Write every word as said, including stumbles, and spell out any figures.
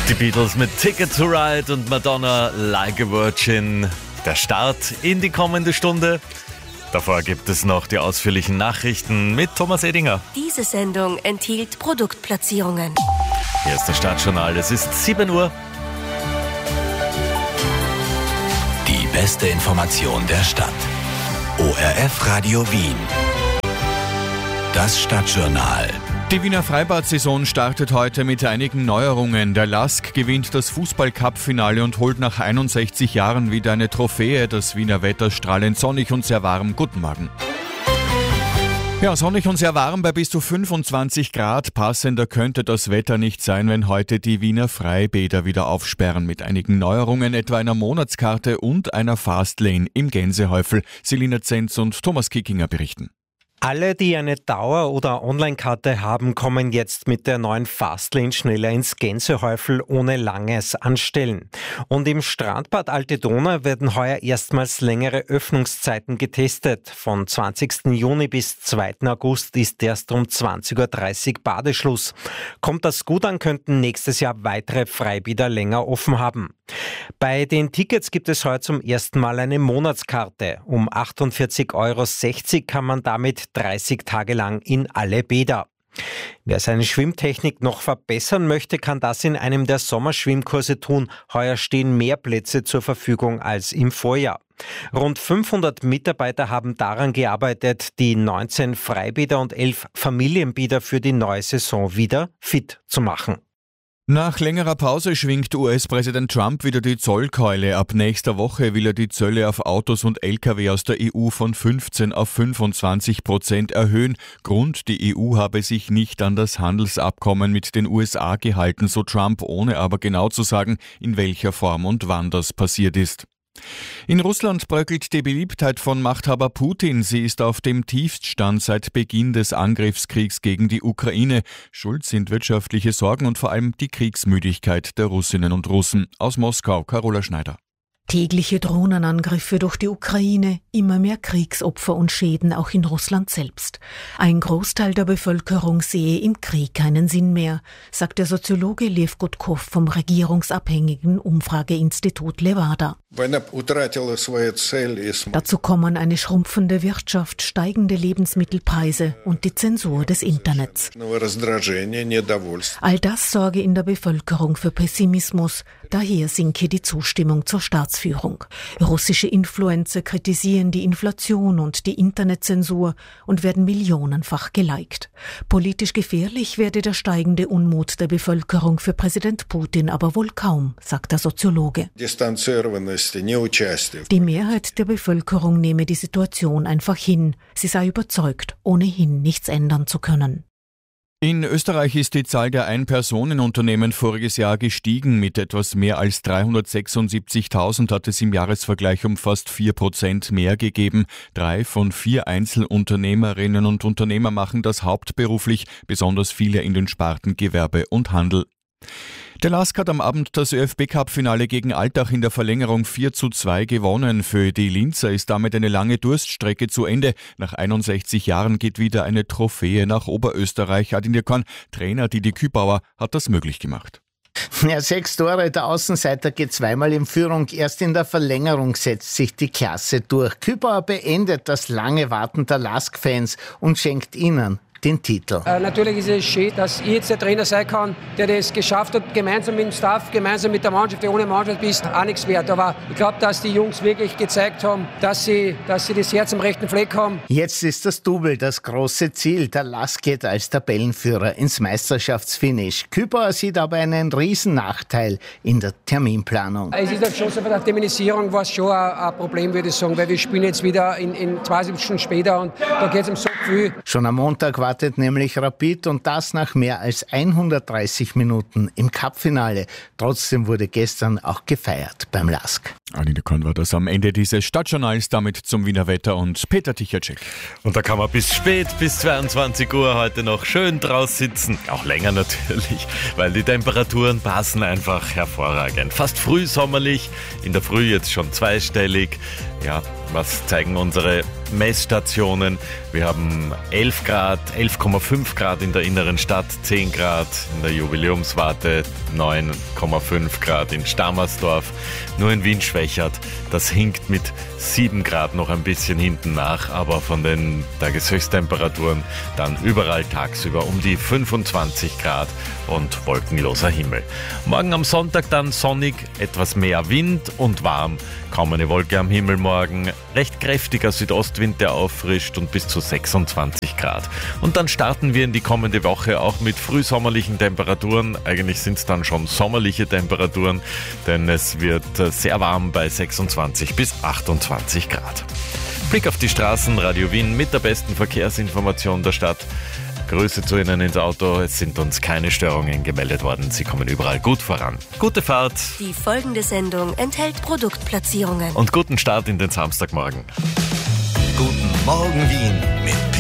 Die Beatles mit Ticket to Ride und Madonna Like a Virgin. Der Start in die kommende Stunde. Davor gibt es noch die ausführlichen Nachrichten mit Thomas Edinger. Diese Sendung enthielt Produktplatzierungen. Hier ist das Stadtjournal. Es ist sieben Uhr. Die beste Information der Stadt. O R F Radio Wien. Das Stadtjournal. Die Wiener Freibad-Saison startet heute mit einigen Neuerungen. Der Lask gewinnt das Fußball-Cup-Finale und holt nach einundsechzig Jahren wieder eine Trophäe. Das Wiener Wetter strahlend sonnig und sehr warm. Guten Morgen. Ja, sonnig und sehr warm bei bis zu fünfundzwanzig Grad. Passender könnte das Wetter nicht sein, wenn heute die Wiener Freibäder wieder aufsperren. Mit einigen Neuerungen, etwa einer Monatskarte und einer Fastlane im Gänsehäufel. Selina Zenz und Thomas Kickinger berichten. Alle, die eine Dauer- oder Online-Karte haben, kommen jetzt mit der neuen Fastlane schneller ins Gänsehäufel ohne langes Anstellen. Und im Strandbad Alte Donau werden heuer erstmals längere Öffnungszeiten getestet. Von zwanzigsten Juni bis zweiten August ist erst um zwanzig Uhr dreißig Badeschluss. Kommt das gut an, könnten nächstes Jahr weitere Freibäder länger offen haben. Bei den Tickets gibt es heute zum ersten Mal eine Monatskarte. Um achtundvierzig Euro sechzig kann man damit dreißig Tage lang in alle Bäder. Wer seine Schwimmtechnik noch verbessern möchte, kann das in einem der Sommerschwimmkurse tun. Heuer stehen mehr Plätze zur Verfügung als im Vorjahr. Rund fünfhundert Mitarbeiter haben daran gearbeitet, die neunzehn Freibäder und elf Familienbäder für die neue Saison wieder fit zu machen. Nach längerer Pause schwingt U S-Präsident Trump wieder die Zollkeule. Ab nächster Woche will er die Zölle auf Autos und L K W aus der E U von fünfzehn auf fünfundzwanzig Prozent erhöhen. Grund, die E U habe sich nicht an das Handelsabkommen mit den U S A gehalten, so Trump, ohne aber genau zu sagen, in welcher Form und wann das passiert ist. In Russland bröckelt die Beliebtheit von Machthaber Putin. Sie ist auf dem Tiefststand seit Beginn des Angriffskriegs gegen die Ukraine. Schuld sind wirtschaftliche Sorgen und vor allem die Kriegsmüdigkeit der Russinnen und Russen. Aus Moskau, Carola Schneider. Tägliche Drohnenangriffe durch die Ukraine, immer mehr Kriegsopfer und Schäden auch in Russland selbst. Ein Großteil der Bevölkerung sehe im Krieg keinen Sinn mehr, sagt der Soziologe Lev Gudkov vom regierungsabhängigen Umfrageinstitut Levada. Dazu kommen eine schrumpfende Wirtschaft, steigende Lebensmittelpreise und die Zensur des Internets. All das sorge in der Bevölkerung für Pessimismus, daher sinke die Zustimmung zur Staatsführung. Russische Influencer kritisieren die Inflation und die Internetzensur und werden millionenfach geliked. Politisch gefährlich werde der steigende Unmut der Bevölkerung für Präsident Putin aber wohl kaum, sagt der Soziologe. Die Mehrheit der Bevölkerung nehme die Situation einfach hin. Sie sei überzeugt, ohnehin nichts ändern zu können. In Österreich ist die Zahl der Ein-Personen-Unternehmen voriges Jahr gestiegen. Mit etwas mehr als dreihundertsechsundsiebzigtausend hat es im Jahresvergleich um fast vier Prozent mehr gegeben. Drei von vier Einzelunternehmerinnen und Unternehmer machen das hauptberuflich, besonders viele in den Sparten Gewerbe und Handel. Der Lask hat am Abend das ÖFB-Cup-Finale gegen Altach in der Verlängerung vier zu zwei gewonnen. Für die Linzer ist damit eine lange Durststrecke zu Ende. Nach einundsechzig Jahren geht wieder eine Trophäe nach Oberösterreich. Adin Dirkan, Trainer Didi Kübauer, hat das möglich gemacht. Ja, sechs Tore, der Außenseiter geht zweimal in Führung. Erst in der Verlängerung setzt sich die Klasse durch. Kübauer beendet das lange Warten der Lask-Fans und schenkt ihnen den Titel. Äh, natürlich ist es schön, dass ich jetzt der Trainer sein kann, der das geschafft hat, gemeinsam mit dem Staff, gemeinsam mit der Mannschaft. Ohne Mannschaft bist auch nichts wert. Aber ich glaube, dass die Jungs wirklich gezeigt haben, dass sie, dass sie das Herz am rechten Fleck haben. Jetzt ist das Double das große Ziel. Der Lask geht als Tabellenführer ins Meisterschaftsfinish. Kübauer sieht aber einen riesen Nachteil in der Terminplanung. Es ist halt schon so, bei der Terminisierung war es schon ein, ein Problem, würde ich sagen, weil wir spielen jetzt wieder in, in zweiundsiebzig Stunden später und da geht es um so viel. Schon am Montag war wartet nämlich Rapid und das nach mehr als hundertdreißig Minuten im Cup-Finale. Trotzdem wurde gestern auch gefeiert beim Lask. Adin Dirkan war das am Ende dieses Stadtjournals, damit zum Wiener Wetter und Peter Tichacek. Und da kann man bis spät, bis zweiundzwanzig Uhr heute noch schön draus sitzen. Auch länger natürlich, weil die Temperaturen passen einfach hervorragend. Fast frühsommerlich, in der Früh jetzt schon zweistellig. Ja, was zeigen unsere Messstationen? Wir haben elf Grad, elf Komma fünf Grad in der inneren Stadt, zehn Grad in der Jubiläumswarte, neun Komma fünf Grad in Stammersdorf. Nur in Wien schwächert. Das hinkt mit sieben Grad noch ein bisschen hinten nach, aber von den Tageshöchsttemperaturen dann überall tagsüber um die fünfundzwanzig Grad und wolkenloser Himmel. Morgen am Sonntag dann sonnig, etwas mehr Wind und warm. Kaum eine Wolke am Himmel morgen, recht kräftiger Südostwind, der auffrischt und bis zu sechsundzwanzig Grad. Und dann starten wir in die kommende Woche auch mit frühsommerlichen Temperaturen. Eigentlich sind es dann schon sommerliche Temperaturen, denn es wird sehr warm bei sechsundzwanzig bis achtundzwanzig Grad. Blick auf die Straßen, Radio Wien mit der besten Verkehrsinformation der Stadt. Grüße zu Ihnen ins Auto. Es sind uns keine Störungen gemeldet worden. Sie kommen überall gut voran. Gute Fahrt. Die folgende Sendung enthält Produktplatzierungen. Und guten Start in den Samstagmorgen. Guten Morgen Wien mit